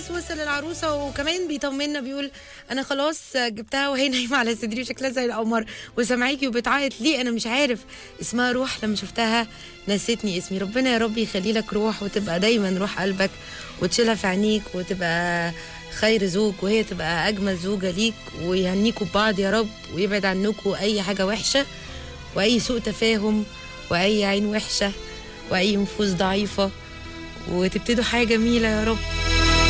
العريس وصل العروسه، وكمان بيطمنا بيقول انا خلاص جبتها وهي نايمه على صدري وشكلها زي القمر وسامعاكي وبتعيط ليه انا مش عارف. اسمها روح، لما شفتها نسيتني اسمي. ربنا يا رب يخلي لك روح وتبقى دايما روح قلبك وتشيلها في عينيك وتبقى خير زوج وهي تبقى اجمل زوجه ليك، ويهنيكوا ببعض يا رب ويبعد عنكوا اي حاجه وحشه واي سوء تفاهم واي عين وحشه واي نفوس ضعيفه، وتبتدوا حاجه جميله يا رب.